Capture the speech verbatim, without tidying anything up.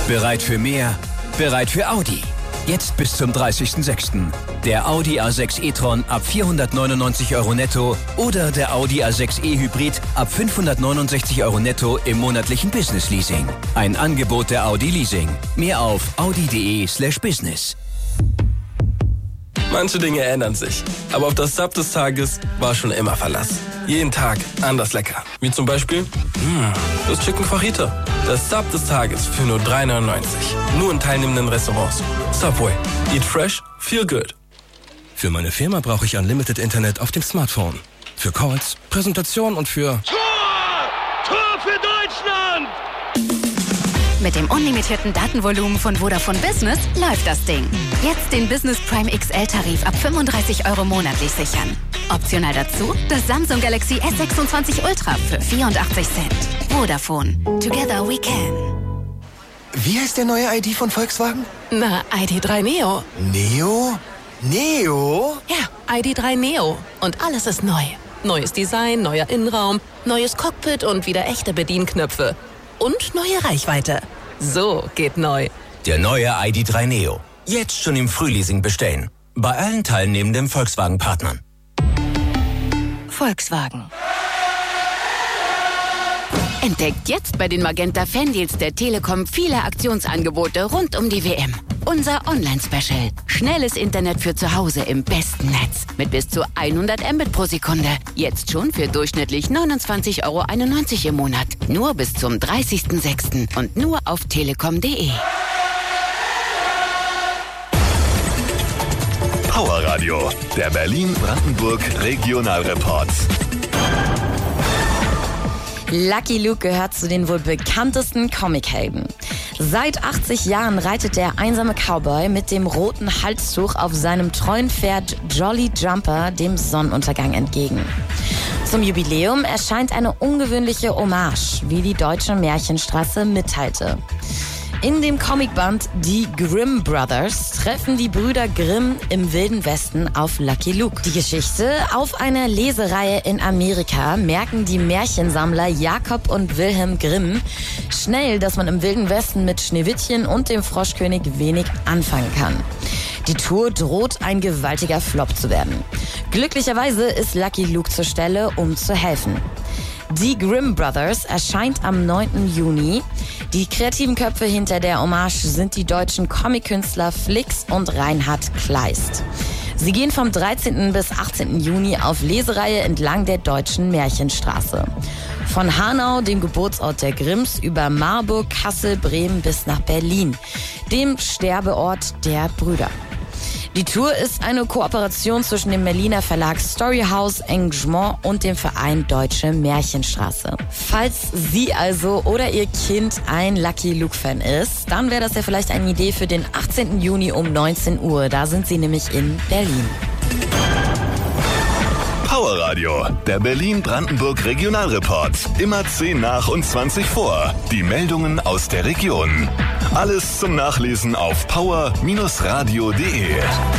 Bereit für mehr? Bereit für Audi. Jetzt bis zum dreißigsten sechsten Der Audi A sechs e-tron ab vierhundertneunundneunzig Euro netto oder der Audi A sechs e-Hybrid ab fünfhundertneunundsechzig Euro netto im monatlichen Business-Leasing. Ein Angebot der Audi Leasing. Mehr auf audi.de slash business. Manche Dinge ändern sich, aber auf das Sub des Tages war schon immer Verlass. Jeden Tag anders lecker. Wie zum Beispiel mh, das Chicken Fajita. Das Sub des Tages für nur drei neunundneunzig. Nur in teilnehmenden Restaurants. Subway. Eat fresh, feel good. Für meine Firma brauche ich Unlimited Internet auf dem Smartphone. Für Calls, Präsentation und für... Tor! Tor für Deutschland! Mit dem unlimitierten Datenvolumen von Vodafone Business läuft das Ding. Jetzt den Business Prime X L-Tarif ab fünfunddreißig Euro monatlich sichern. Optional dazu das Samsung Galaxy S sechsundzwanzig Ultra für vierundachtzig Cent. Vodafone. Together we can. Wie heißt der neue I D von Volkswagen? Na, I D drei Neo. Neo? Neo? Ja, I D drei Neo. Und alles ist neu. Neues Design, neuer Innenraum, neues Cockpit und wieder echte Bedienknöpfe. Und neue Reichweite. So geht neu. Der neue I D drei Neo. Jetzt schon im Frühleasing bestellen. Bei allen teilnehmenden Volkswagen-Partnern. Volkswagen. Entdeckt jetzt bei den Magenta Fandeals der Telekom viele Aktionsangebote rund um die W M. Unser Online-Special. Schnelles Internet für zu Hause im besten Netz. Mit bis zu hundert Mbit pro Sekunde. Jetzt schon für durchschnittlich neunundzwanzig Euro einundneunzig im Monat. Nur bis zum dreißigsten sechsten und nur auf telekom punkt de. Power Radio, der Berlin-Brandenburg Regionalreport. Lucky Luke gehört zu den wohl bekanntesten Comichelden. Seit achtzig Jahren reitet der einsame Cowboy mit dem roten Halstuch auf seinem treuen Pferd Jolly Jumper dem Sonnenuntergang entgegen. Zum Jubiläum erscheint eine ungewöhnliche Hommage, wie die Deutsche Märchenstraße mitteilte. In dem Comicband Die Grimm Brothers treffen die Brüder Grimm im Wilden Westen auf Lucky Luke. Die Geschichte auf einer Lesereihe in Amerika merken die Märchensammler Jakob und Wilhelm Grimm schnell, dass man im Wilden Westen mit Schneewittchen und dem Froschkönig wenig anfangen kann. Die Tour droht ein gewaltiger Flop zu werden. Glücklicherweise ist Lucky Luke zur Stelle, um zu helfen. Die Grimm Brothers erscheint am neunten Juni. Die kreativen Köpfe hinter der Hommage sind die deutschen Comic-Künstler Flix und Reinhard Kleist. Sie gehen vom dreizehnten bis achtzehnten Juni auf Lesereihe entlang der Deutschen Märchenstraße. Von Hanau, dem Geburtsort der Grimms, über Marburg, Kassel, Bremen bis nach Berlin, dem Sterbeort der Brüder. Die Tour ist eine Kooperation zwischen dem Berliner Verlag Storyhouse Engagement und dem Verein Deutsche Märchenstraße. Falls Sie also oder Ihr Kind ein Lucky Luke-Fan ist, dann wäre das ja vielleicht eine Idee für den achtzehnten Juni um neunzehn Uhr. Da sind Sie nämlich in Berlin. Power Radio, der Berlin-Brandenburg Regionalreport. Immer zehn nach und zwanzig vor. Die Meldungen aus der Region. Alles zum Nachlesen auf power Bindestrich radio punkt de.